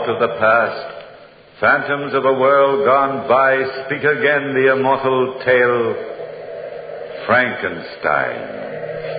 thought of the past, phantoms of a world gone by, speak again the immortal tale, Frankenstein.